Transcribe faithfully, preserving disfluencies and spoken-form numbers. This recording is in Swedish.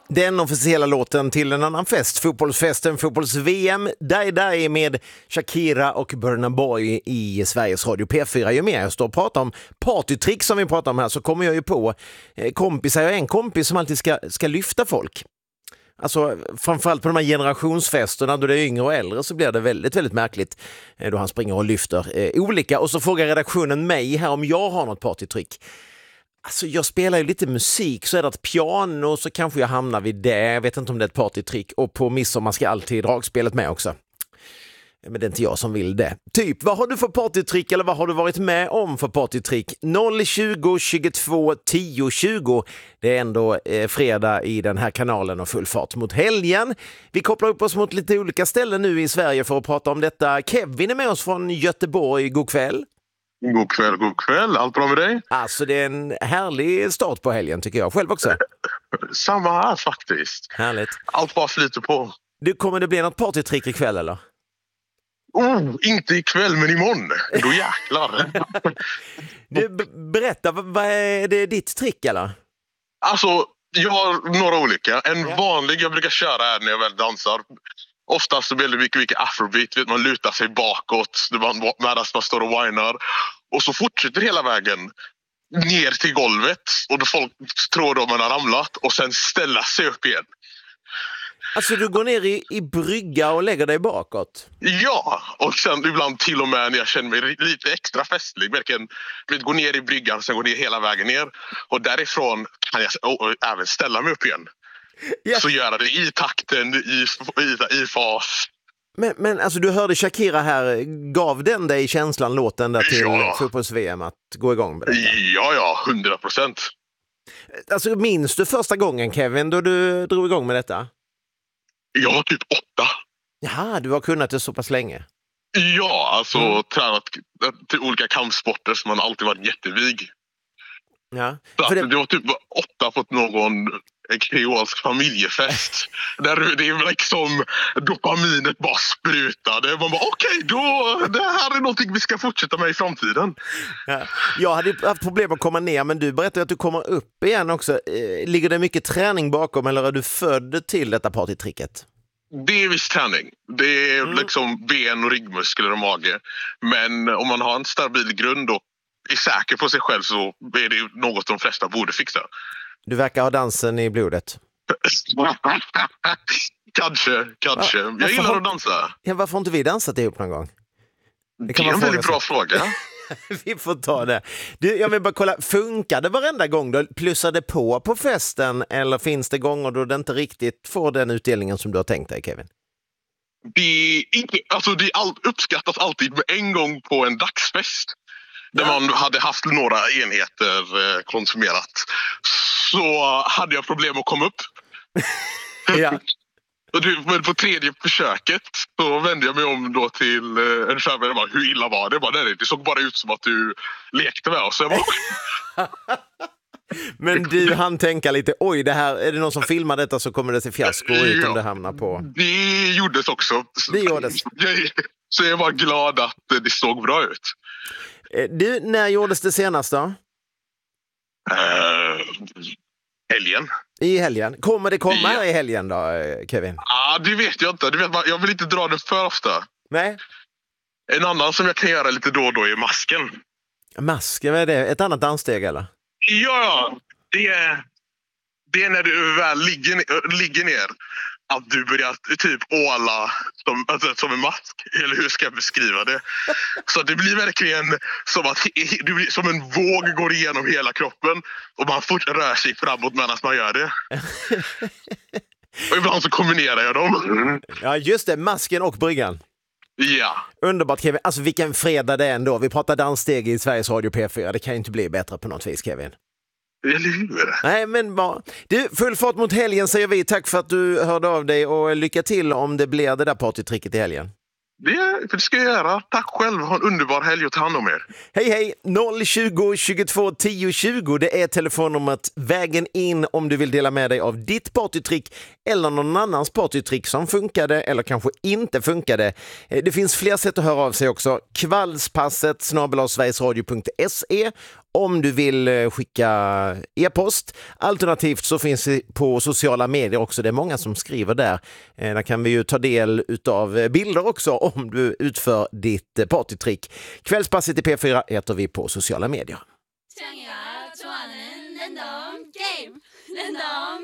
Den officiella låten till en annan fest, fotbollsfesten, fotbolls-V M, Die Die med Shakira och Burna Boy i Sveriges Radio P fyra. Ju mer jag står och pratar om partytrick som vi pratar om här så kommer jag ju på eh, kompisar. Jag är en kompis som alltid ska, ska lyfta folk. Alltså framförallt på de här generationsfesterna då det är yngre och äldre så blir det väldigt, väldigt märkligt eh, då han springer och lyfter eh, olika. Och så frågar redaktionen mig här om jag har något partytrick. Alltså jag spelar ju lite musik, så är det ett piano så kanske jag hamnar vid det. Jag vet inte om det är ett partytrick. Och på midsommar ska alltid dragspelet med också. Men det är inte jag som vill det. Typ, vad har du för partytrick eller vad har du varit med om för partytrick? noll tjugo tjugotvå tio tjugo. Det är ändå eh, fredag i den här kanalen och full fart mot helgen. Vi kopplar upp oss mot lite olika ställen nu i Sverige för att prata om detta. Kevin är med oss från Göteborg. God kväll. God kväll, god kväll. Allt bra med dig? Alltså det är en härlig start på helgen tycker jag. Själv också. Samma här faktiskt. Härligt. Allt bara flyter på. Du, kommer det bli något partytrick ikväll eller? Oh, inte ikväll men imorgon. Då jäklar. Du, b- berätta, vad, vad är det ditt trick eller? Alltså, jag har några olika. En Ja. vanlig jag brukar köra här när jag väl dansar. Oftast så blir det mycket, mycket afrobeat. Vet, man lutar sig bakåt medan man står och whinar. Och så fortsätter hela vägen ner till golvet. Och då folk tror att man har ramlat. Och sen ställa sig upp igen. Alltså du går ner i, i brygga och lägger dig bakåt? Ja, och sen ibland till och med när jag känner mig lite extra festlig. Verkligen gå ner i bryggan och sen gå ner hela vägen ner. Och därifrån kan jag oh, även ställa mig upp igen. Ja. Så göra det i takten, i, i, i fas. Men, men alltså du hörde Shakira här, gav den dig känslan, låten där till Ja. fotbolls-V M att gå igång med det? Ja, ja, hundra procent. Alltså minns du första gången Kevin då du drog igång med detta? Jag var typ åtta. Jaha, du har kunnat det så pass länge. Ja, alltså Mm. tränat till olika kampsporter som man alltid varit jättevig. Ja. Så För det... det, det var typ åtta på någon en kreolsk familjefest. Där det är liksom dopaminet bara sprutade. Man bara okej, okay, då det här är någonting vi ska fortsätta med i framtiden. ja. Jag hade haft problem att komma ner, men du berättade att du kommer upp igen också. Eh, Ligger det mycket träning bakom eller är du född till detta partytricket? Det är viss träning. Det är Mm. liksom ben och ryggmuskler och mage. Men om man har en stabil grund och är säker på sig själv så är det något de flesta borde fixa. Du verkar ha dansen i blodet. kanske, kanske. Ja, Jag gillar har... att dansa. Ja, varför har inte vi dansat ihop någon gång? Det, kan det är man en fråga väldigt sig. bra fråga. Vi får ta det. Du, jag vill bara kolla, funkar det varenda gång då? Plussar det på på festen eller finns det gånger då det inte riktigt får den utdelningen som du har tänkt dig, Kevin? Det, är inte, alltså det all, uppskattas alltid med en gång på en dagsfest. Där Ja. man hade haft några enheter eh, konsumerat. Så hade jag problem att komma upp. Ja. Och det, men på tredje försöket så vände jag mig om då till eh, en skärm och bara, hur illa var det? Jag bara, nej, det såg bara ut som att du lekte med oss. Så jag bara, Men du hann tänka lite, oj, det här, är det någon som filmar detta så kommer det se fiasko ut Ja. om det hamnar på. det gjordes också. Det gjordes. Så jag var glad att det såg bra ut. Eh, Du, när gjordes det senast då? Uh, helgen. I helgen. Kommer det komma Ja. här i helgen då, eh, Kevin? Ah, det vet jag inte. Det vet man, jag vill inte dra det för ofta. Nej. En annan som jag kan göra lite då och då är masken. Masken, vad är det? Ett annat danssteg eller? Ja, det är, det är när du väl ligger, ner- ligger ner. Att du börjar typ åla som, alltså, som en mask. Eller hur ska jag beskriva det? Så det blir verkligen som att he- du blir, som en våg går igenom hela kroppen. Och man fort rör sig framåt medan man gör det. Och ibland så kombinerar jag dem. Ja, just det. Masken och bryggan. Ja. Underbart, Kevin. Alltså vilken fredag det är ändå. Vi pratar danssteg i Sveriges Radio P fyra. Det kan ju inte bli bättre på något vis, Kevin. Eller hur? Nej, men bara... Du, full fart mot helgen säger vi. Tack för att du hörde av dig och lycka till om det blir det där partytricket i helgen. Det, det ska jag göra. Tack själv. Ha en underbar helg och ta hand om er. Hej hej! noll tjugo tjugotvå tio tjugo. Det är telefonnumret vägen in om du vill dela med dig av ditt partytrick eller någon annans partytrick som funkade eller kanske inte funkade. Det finns fler sätt att höra av sig också. Kvällspasset snabel-a sverigesradio punkt se om du vill eh, skicka e-post. Alternativt så finns det på sociala medier också. Det är många som skriver där. Eh, där kan vi ju ta del av bilder också om du utför ditt eh, partytrick. Kvällspasset i P fyra heter vi på sociala medier. 창이가 좋아하는 랜덤 게임 랜덤